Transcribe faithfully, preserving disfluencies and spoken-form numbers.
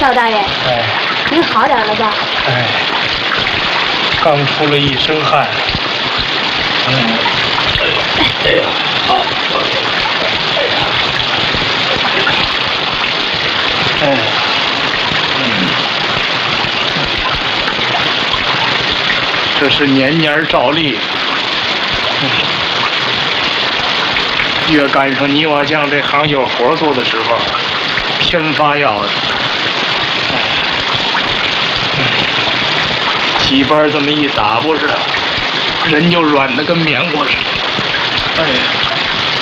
赵大爷， 哎， 您好点了吧？ 哎，刚出了一身汗。嗯，哎呀，好，哎，嗯，这是年年照例。嗯，越赶上泥瓦匠这行有活做的时候，偏发药的。几班这么一打不是，人就软的跟棉花似的。哎呀！